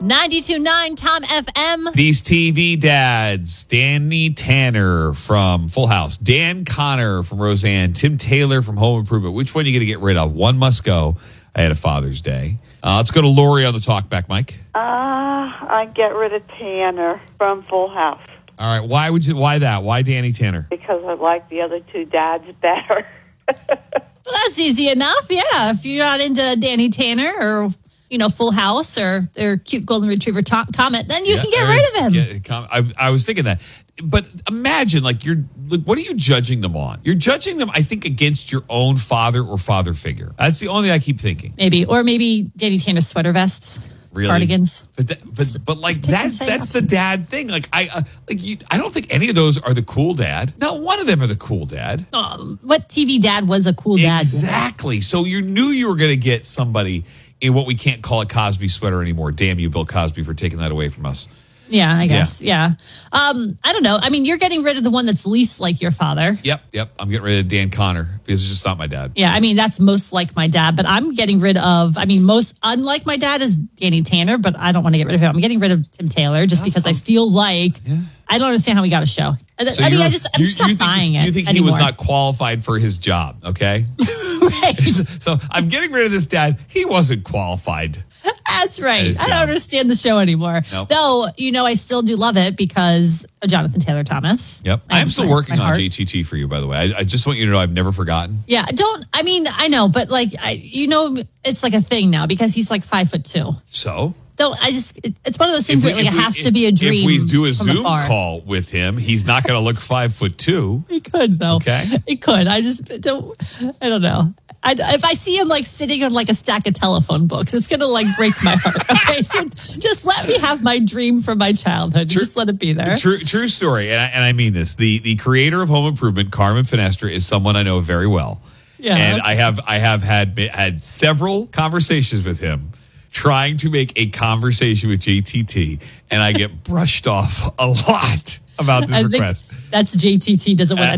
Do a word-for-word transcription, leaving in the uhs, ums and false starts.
ninety-two point nine Tom F M. These T V dads, Danny Tanner from Full House, Dan Connor from Roseanne, Tim Taylor from Home Improvement. Which one are you going to get rid of? One must go ahead of Father's Day. Uh, let's go to Lori on the talkback, Mike. Uh, I get rid of Tanner from Full House. All right. Why would you? Why that? Why Danny Tanner? Because I like the other two dads better. Well, that's easy enough. Yeah, if you're not into Danny Tanner or, you know, Full House or their cute golden retriever to- Comet, then you Yeah, can get uh, rid of him. yeah, com- I, I was thinking that. But imagine, like, you're, like, what are you judging them on? You're judging them, I think, against your own father or father figure. That's the only thing I keep thinking. Maybe. Or maybe Danny Tanner's sweater vests. Really? Cardigans. But that, but but like pick that's and say that's the dad thing. Like I uh, like you, I don't think any of those are the cool dad. Not one of them are the cool dad. Um, what T V dad was a cool dad? Exactly. So you knew you were going to get somebody in what we can't call a Cosby sweater anymore. Damn you, Bill Cosby, for taking that away from us. Yeah, I guess. Yeah. yeah. Um, I don't know. I mean, you're getting rid of the one that's least like your father. Yep, yep. I'm getting rid of Dan Connor because it's just not my dad. Yeah, I mean, that's most like my dad, but I'm getting rid of, I mean, most unlike my dad is Danny Tanner, but I don't want to get rid of him. I'm getting rid of Tim Taylor just because I feel like, Yeah. I don't understand how we got a show. So I mean, you're- I just, I'm you, just not you think, buying it You think anymore. he was not qualified for his job, okay? Right. So I'm getting rid of this dad. He wasn't qualified. That's right. That is I don't dumb. understand the show anymore. Nope. Though, you know, I still do love it because of Jonathan Taylor Thomas. Yep. I I'm still my- working my on heart. J T T for you, by the way. I, I just want you to know I've never forgotten. Yeah, don't, I mean, I know, but like, I, you know, it's like a thing now because he's like five foot two. So? Though I just, it, it's one of those things If we- where like, if it we- has to be a dream. If we do a from Zoom afar. call with him, he's not going to look five foot two. He could though. Okay. It could. I just don't, I don't know. I, if I see him like sitting on like a stack of telephone books, it's going to like break my heart. Okay. So just let me have my dream from my childhood. True- just let it be there. True, true story, and I, and I mean this. The the creator of Home Improvement, Carmen Finestra, is someone I know very well. Yeah. And I have I have had had several conversations with him, trying to make a conversation with J T T, and I get brushed off a lot about this I think request. that's J T T doesn't want